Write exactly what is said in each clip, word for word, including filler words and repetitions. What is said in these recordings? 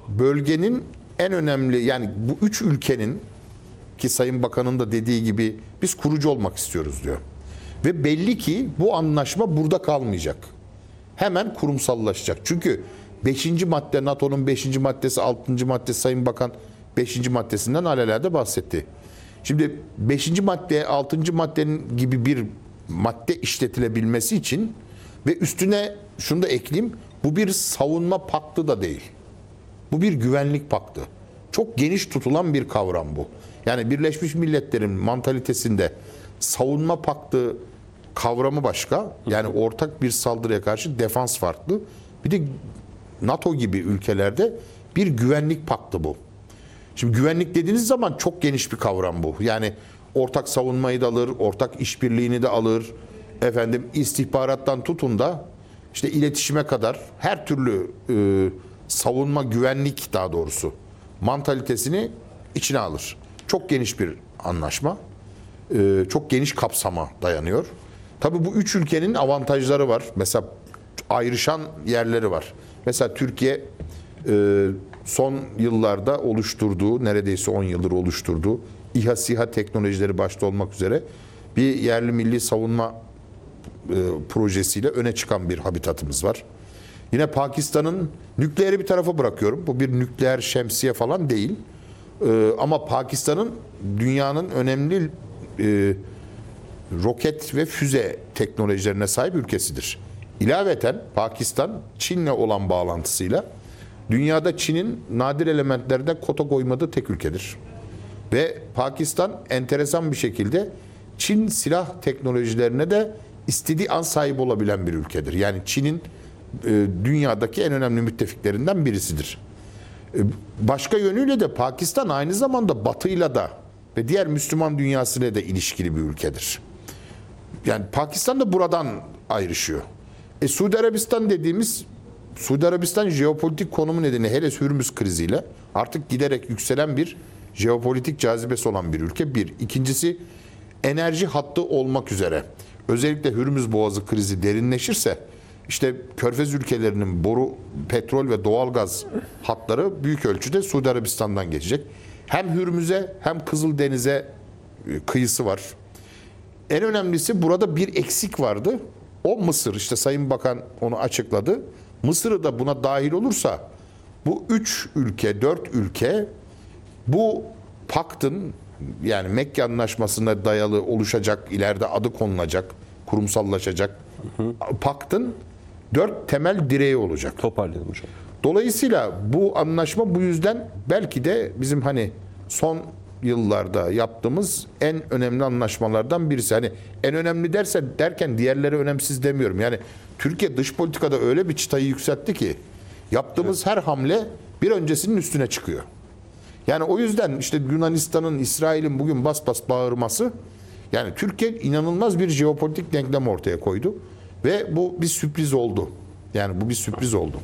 bölgenin en önemli, yani bu üç ülkenin, ki Sayın Bakan'ın da dediği gibi biz kurucu olmak istiyoruz diyor. Ve belli ki bu anlaşma burada kalmayacak. Hemen kurumsallaşacak. Çünkü beşinci madde, NATO'nun beşinci maddesi, altıncı maddesi, Sayın Bakan beşinci maddesinden alelade bahsetti. Şimdi beşinci madde, altıncı maddenin gibi bir madde işletilebilmesi için ve üstüne şunu da ekleyeyim, bu bir savunma paktı da değil. Bu bir güvenlik paktı. Çok geniş tutulan bir kavram bu. Yani Birleşmiş Milletler'in mantalitesinde savunma paktı kavramı başka. Yani ortak bir saldırıya karşı defans farklı. Bir de NATO gibi ülkelerde bir güvenlik paktı bu. Şimdi güvenlik dediğiniz zaman çok geniş bir kavram bu. Yani ortak savunmayı da alır, ortak işbirliğini de alır. Efendim istihbarattan tutun da işte iletişime kadar her türlü e, savunma, güvenlik daha doğrusu mantalitesini içine alır. Çok geniş bir anlaşma. E, çok geniş kapsama dayanıyor. Tabii bu üç ülkenin avantajları var. Mesela ayrışan yerleri var. Mesela Türkiye e, son yıllarda oluşturduğu, neredeyse on yıldır oluşturduğu İHA SİHA teknolojileri başta olmak üzere bir yerli milli savunma e, projesiyle öne çıkan bir habitatımız var. Yine Pakistan'ın nükleeri bir tarafa bırakıyorum. Bu bir nükleer şemsiye falan değil. E, ama Pakistan'ın dünyanın önemli e, roket ve füze teknolojilerine sahip ülkesidir. İlaveten Pakistan, Çin'le olan bağlantısıyla dünyada Çin'in nadir elementlerde kota koymadığı tek ülkedir. Ve Pakistan enteresan bir şekilde Çin silah teknolojilerine de istediği an sahip olabilen bir ülkedir. Yani Çin'in e, dünyadaki en önemli müttefiklerinden birisidir. E, başka yönüyle de Pakistan aynı zamanda Batı'yla da ve diğer Müslüman dünyasıyla da ilişkili bir ülkedir. Yani Pakistan da buradan ayrışıyor. E, Suudi Arabistan dediğimiz, Suudi Arabistan jeopolitik konumu nedeniyle hele Hürmüz kriziyle artık giderek yükselen bir jeopolitik cazibesi olan bir ülke. Bir. İkincisi enerji hattı olmak üzere. Özellikle Hürmüz Boğazı krizi derinleşirse işte Körfez ülkelerinin boru, petrol ve doğalgaz hatları büyük ölçüde Suudi Arabistan'dan geçecek. Hem Hürmüz'e hem Kızıldeniz'e kıyısı var. En önemlisi burada bir eksik vardı. O Mısır. İşte Sayın Bakan onu açıkladı. Mısır'ı da buna dahil olursa bu üç ülke, dört ülke bu paktın, yani Mekke Anlaşması'na dayalı oluşacak, ileride adı konulacak, kurumsallaşacak hı hı. paktın dört temel direği olacak. Toparlayalım hocam. Dolayısıyla bu anlaşma bu yüzden belki de bizim hani son yıllarda yaptığımız en önemli anlaşmalardan birisi. Hani en önemli derse derken diğerleri önemsiz demiyorum. Yani Türkiye dış politikada öyle bir çıtayı yükseltti ki yaptığımız evet. her hamle bir öncesinin üstüne çıkıyor. Yani o yüzden işte Yunanistan'ın, İsrail'in bugün bas bas bağırması, yani Türkiye inanılmaz bir jeopolitik denklem ortaya koydu ve bu bir sürpriz oldu. Yani bu bir sürpriz oldu.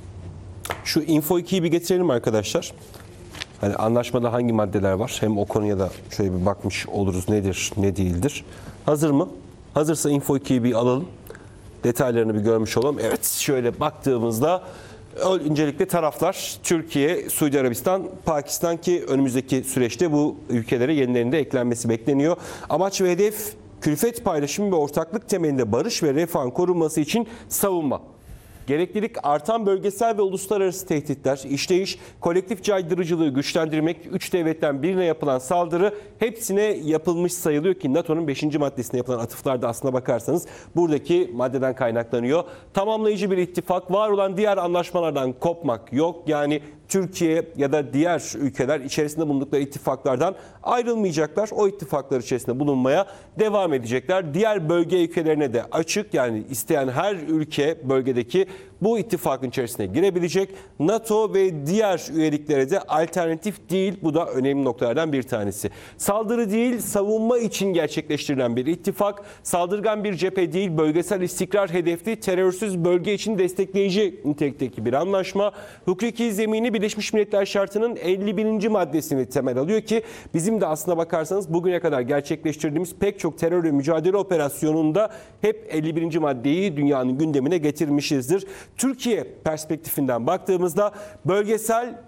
Şu Info ikiyi bir getirelim arkadaşlar. Hani anlaşmada hangi maddeler var? Hem o konuya da şöyle bir bakmış oluruz, nedir, ne değildir. Hazır mı? Hazırsa Info ikiyi bir alalım. Detaylarını bir görmüş olalım. Evet, şöyle baktığımızda öncelikle taraflar Türkiye, Suudi Arabistan, Pakistan ki önümüzdeki süreçte bu ülkelere yenilerinde eklenmesi bekleniyor. Amaç ve hedef külfet paylaşımı ve ortaklık temelinde barış ve refahın korunması için savunma. Gereklilik artan bölgesel ve uluslararası tehditler, işleyiş, kolektif caydırıcılığı güçlendirmek, üç devletten birine yapılan saldırı hepsine yapılmış sayılıyor ki NATO'nun beşinci maddesine yapılan atıflar da aslına bakarsanız buradaki maddeden kaynaklanıyor. Tamamlayıcı bir ittifak, var olan diğer anlaşmalardan kopmak yok. Yani Türkiye ya da diğer ülkeler içerisinde bulundukları ittifaklardan ayrılmayacaklar. O ittifaklar içerisinde bulunmaya devam edecekler. Diğer bölge ülkelerine de açık, yani isteyen her ülke bölgedeki bu ittifakın içerisine girebilecek. NATO ve diğer üyeliklere de alternatif değil. Bu da önemli noktalardan bir tanesi. Saldırı değil, savunma için gerçekleştirilen bir ittifak. Saldırgan bir cephe değil, bölgesel istikrar hedefli, terörsüz bölge için destekleyici nitelikteki bir anlaşma. Hukuki zemini Birleşmiş Milletler Şartı'nın elli birinci maddesini temel alıyor ki bizim de aslına bakarsanız bugüne kadar gerçekleştirdiğimiz pek çok terörle mücadele operasyonunda hep elli birinci maddeyi dünyanın gündemine getirmişizdir. Türkiye perspektifinden baktığımızda bölgesel